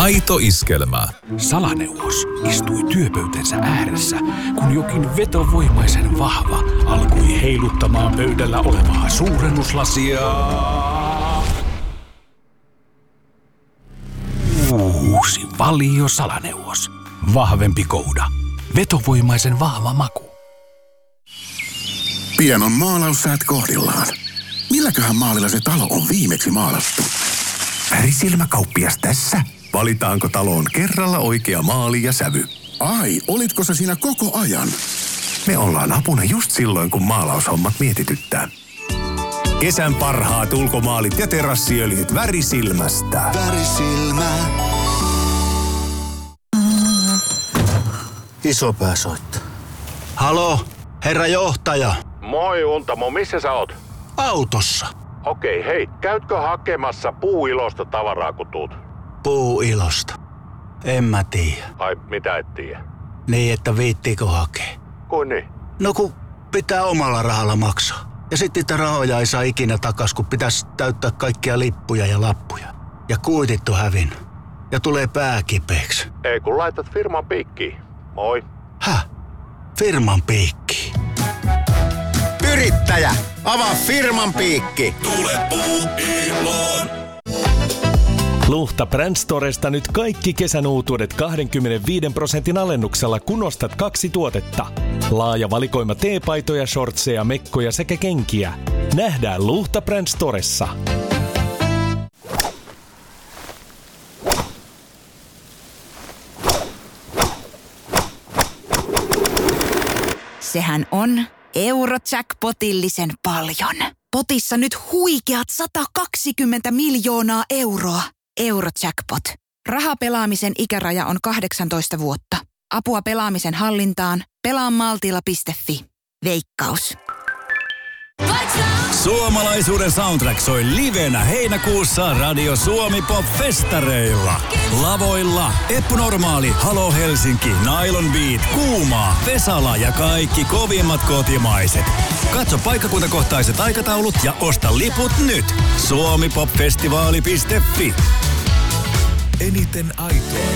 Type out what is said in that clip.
Aito iskelmä. Salaneuvos istui työpöytänsä ääressä, kun jokin vetovoimaisen vahva alkoi heiluttamaan pöydällä olevaa suurennuslasia. Uusi Valio salaneuvos. Vahvempi kouda. Vetovoimaisen vahva maku. Pian on maalaussäät kohdillaan. Milläköhän maalilla se talo on viimeksi maalattu? Värisilmäkauppias tässä. Valitaanko taloon kerralla oikea maali ja sävy? Ai, olitko se siinä koko ajan? Me ollaan apuna just silloin, kun maalaushommat mietityttää. Kesän parhaat ulkomaalit ja terassiöljyt Värisilmästä. Värisilmä. Isopää soittaa. Halo, herra johtaja. Moi Untamo, missä sä oot? Autossa. Okei, hei, käytkö hakemassa Puuilosta tavaraa kun tuut? Puuilosta. En mä tiedä. Ai, mitä et tiedä? Niin, että viittiikö hakea? Kuin niin? No kun pitää omalla rahalla maksaa. Ja sitten niitä rahoja ei saa ikinä takas, kun pitäisi täyttää kaikkia lippuja ja lappuja. Ja kuitit on hävinnyt. Ja tulee pää kipeäksi. Ei kun laitat firman piikkiin. Moi. Häh? Firman piikkiin? Yrittäjä, avaa firman piikki. Tule Puuiloon. Luhta Brand Storesta nyt kaikki kesän uutuudet 25% alennuksella, kun ostat 2 tuotetta. Laaja valikoima teepaitoja, shortseja, mekkoja sekä kenkiä. Nähdään Luhta Brand Storessa. Sehän on Eurojackpotillisen paljon. Potissa nyt huikeat 120 miljoonaa euroa. Eurojackpot. Rahapelaamisen ikäraja on 18 vuotta. Apua pelaamisen hallintaan. Pelaamaltilla.fi. Veikkaus. Suomalaisuuden soundtrack soi livenä heinäkuussa Radio Suomi Pop-festareilla. Lavoilla Eppu Normaali, Halo Helsinki, Nylon Beat, Kuumaa, Vesala ja kaikki kovimmat kotimaiset. Katso paikkakuntakohtaiset aikataulut ja osta liput nyt. suomipopfestivaali.fi. Eniten aitoa